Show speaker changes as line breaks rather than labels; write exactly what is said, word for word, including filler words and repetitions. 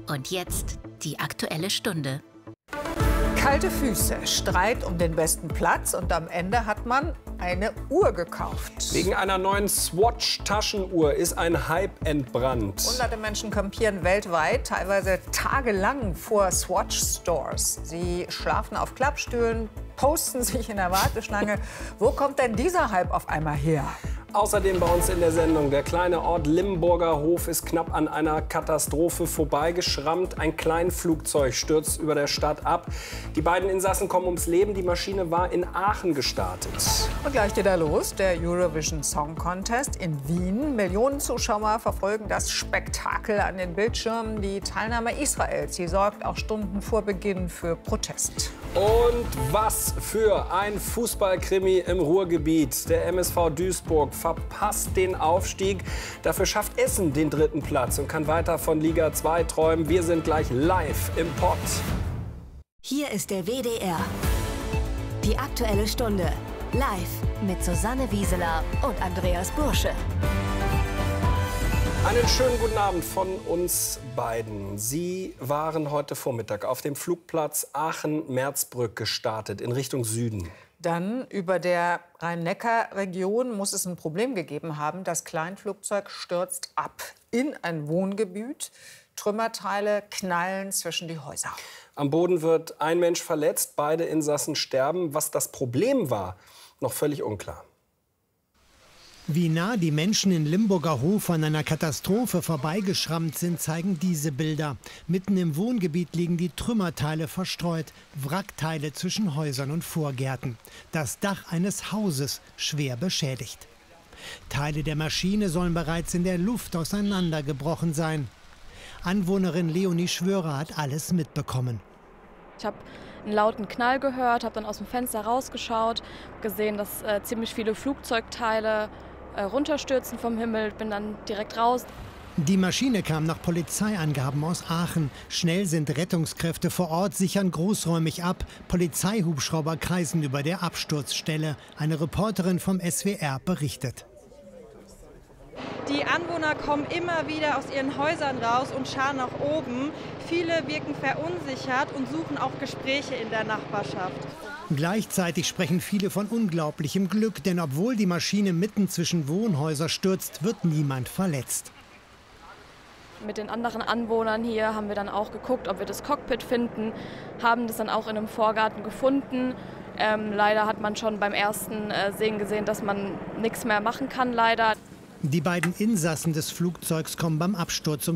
Und jetzt die Aktuelle Stunde.
Kalte Füße, Streit um den besten Platz und am Ende hat man eine Uhr gekauft.
Wegen einer neuen Swatch-Taschenuhr ist ein Hype entbrannt.
Hunderte Menschen campieren weltweit, teilweise tagelang vor Swatch-Stores. Sie schlafen auf Klappstühlen, posten sich in der Warteschlange. Wo kommt denn dieser Hype auf einmal her?
Außerdem bei uns in der Sendung, der kleine Ort Limburger Hof ist knapp an einer Katastrophe vorbeigeschrammt. Ein Kleinflugzeug stürzt über der Stadt ab. Die beiden Insassen kommen ums Leben. Die Maschine war in Aachen gestartet.
Und gleich geht er los, der Eurovision Song Contest in Wien. Millionen Zuschauer verfolgen das Spektakel an den Bildschirmen. Die Teilnahme Israels, sie sorgt auch Stunden vor Beginn für Protest.
Und was für ein Fußballkrimi im Ruhrgebiet. Der M S V Duisburg verpasst den Aufstieg. Dafür schafft Essen den dritten Platz und kann weiter von Liga zwei träumen. Wir sind gleich live im Pott.
Hier ist der W D R. Die Aktuelle Stunde. Live mit Susanne Wieseler und Andreas Bursche.
Einen schönen guten Abend von uns beiden. Sie waren heute Vormittag auf dem Flugplatz Aachen-Merzbrück gestartet in Richtung Süden.
Dann über der Rhein-Neckar-Region muss es ein Problem gegeben haben. Das Kleinflugzeug stürzt ab in ein Wohngebiet. Trümmerteile knallen zwischen die Häuser.
Am Boden wird ein Mensch verletzt, beide Insassen sterben. Was das Problem war, noch völlig unklar.
Wie nah die Menschen in Limburger Hof an einer Katastrophe vorbeigeschrammt sind, zeigen diese Bilder. Mitten im Wohngebiet liegen die Trümmerteile verstreut, Wrackteile zwischen Häusern und Vorgärten. Das Dach eines Hauses schwer beschädigt. Teile der Maschine sollen bereits in der Luft auseinandergebrochen sein. Anwohnerin Leonie Schwörer hat alles mitbekommen.
Ich habe einen lauten Knall gehört, habe dann aus dem Fenster rausgeschaut, gesehen, dass äh, ziemlich viele Flugzeugteile runterstürzen vom Himmel, bin dann direkt raus.
Die Maschine kam nach Polizeiangaben aus Aachen. Schnell sind Rettungskräfte vor Ort, sichern großräumig ab. Polizeihubschrauber kreisen über der Absturzstelle. Eine Reporterin vom S W R berichtet.
Die Anwohner kommen immer wieder aus ihren Häusern raus und schauen nach oben. Viele wirken verunsichert und suchen auch Gespräche in der Nachbarschaft.
Gleichzeitig sprechen viele von unglaublichem Glück, denn obwohl die Maschine mitten zwischen Wohnhäuser stürzt, wird niemand verletzt.
Mit den anderen Anwohnern hier haben wir dann auch geguckt, ob wir das Cockpit finden, haben das dann auch in einem Vorgarten gefunden. Ähm, leider hat man schon beim ersten äh, Sehen gesehen, dass man nichts mehr machen kann, leider.
Die beiden Insassen des Flugzeugs kommen beim Absturz ums